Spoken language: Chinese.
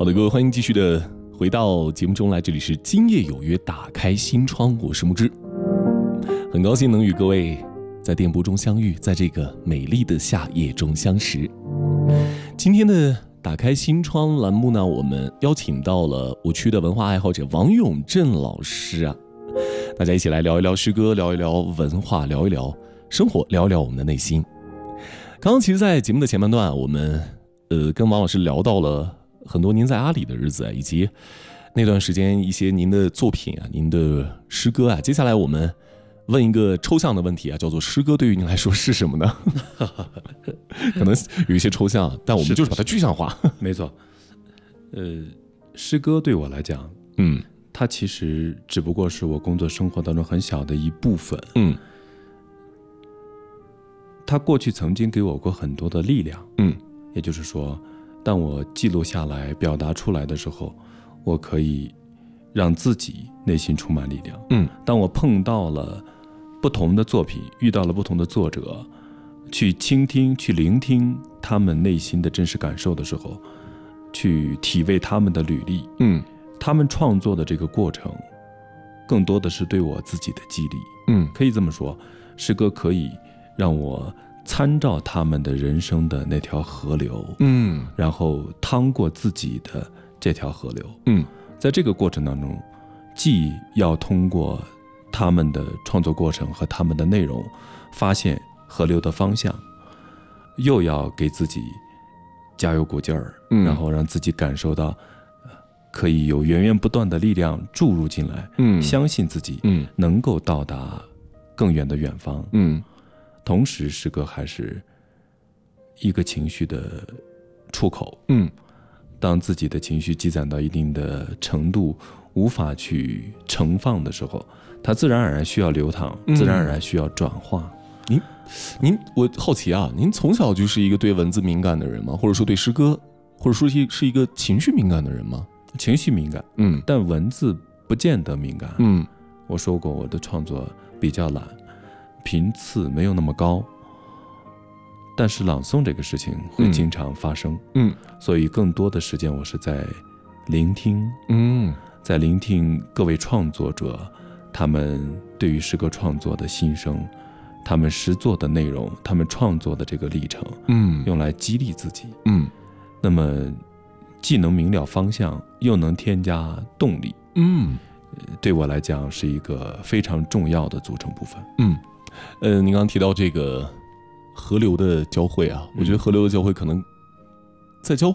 好的，各位欢迎继续的回到节目中来，这里是今夜有约，打开心窗，我是木之，很高兴能与各位在电波中相遇，在这个美丽的夏夜中相识。今天的打开心窗栏目呢，我们邀请到了我区的文化爱好者王永振老师啊，大家一起来聊一聊诗歌，聊一聊文化，聊一聊生活，聊一聊我们的内心。刚刚其实在节目的前半段，我们跟王老师聊到了很多您在阿里的日子啊，以及那段时间一些您的作品啊，您的诗歌啊。接下来我们问一个抽象的问题啊，叫做诗歌对于您来说是什么呢？可能有一些抽象，但我们就是把它具象化。 没错，诗歌对我来讲，它其实只不过是我工作生活当中很小的一部分。它过去曾经给我过很多的力量。也就是说，当我记录下来、表达出来的时候，我可以让自己内心充满力量。当我碰到了不同的作品，遇到了不同的作者，去倾听、去聆听他们内心的真实感受的时候，去体味他们的履历，他们创作的这个过程，更多的是对我自己的激励。可以这么说，诗歌可以让我参照他们的人生的那条河流，然后趟过自己的这条河流。在这个过程当中，既要通过他们的创作过程和他们的内容发现河流的方向，又要给自己加油鼓劲儿，然后让自己感受到可以有源源不断的力量注入进来，相信自己能够到达更远的远方。同时诗歌还是一个情绪的出口。当自己的情绪积攒到一定的程度，无法去盛放的时候，它自然而然需要流淌，自然而然需要转化。 我好奇啊，您从小就是一个对文字敏感的人吗？或者说对诗歌，或者说是一个情绪敏感的人吗？ 情绪敏感，但文字不见得敏感。我说过我的创作比较懒，频次没有那么高，但是朗诵这个事情会经常发生。所以更多的时间我是在聆听，在聆听各位创作者他们对于诗歌创作的心声，他们实作的内容，他们创作的这个历程，用来激励自己。那么既能明了方向，又能添加动力。对我来讲是一个非常重要的组成部分。 您刚刚提到这个河流的交汇啊，我觉得河流的交汇可能在交